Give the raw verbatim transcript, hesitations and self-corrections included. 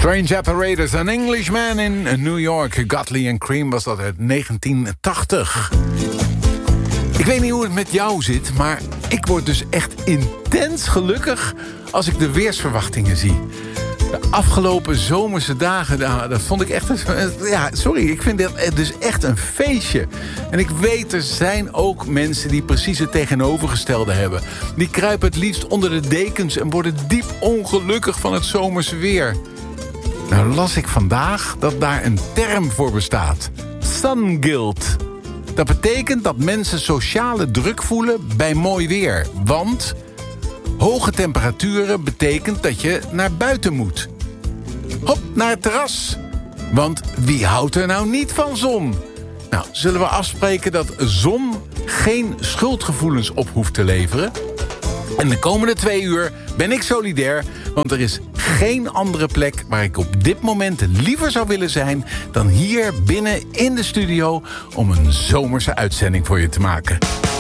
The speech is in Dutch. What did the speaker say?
Strange Apparatus, An Englishman in New York. Godley and Cream was dat uit negentien tachtig. Ik weet niet hoe het met jou zit, maar ik word dus echt intens gelukkig als ik de weersverwachtingen zie. De afgelopen zomerse dagen, nou, dat vond ik echt... Een, ja, sorry, ik vind dat dus echt een feestje. En ik weet, er zijn ook mensen die precies het tegenovergestelde hebben. Die kruipen het liefst onder de dekens en worden diep ongelukkig van het zomerse weer. Nou las ik vandaag dat daar een term voor bestaat. Sun guilt. Dat betekent dat mensen sociale druk voelen bij mooi weer. Want hoge temperaturen betekent dat je naar buiten moet. Hop, naar het terras. Want wie houdt er nou niet van zon? Nou, zullen we afspreken dat zon geen schuldgevoelens op hoeft te leveren? En de komende twee uur ben ik solidair, want er is geen andere plek waar ik op dit moment liever zou willen zijn dan hier binnen in de studio om een zomerse uitzending voor je te maken.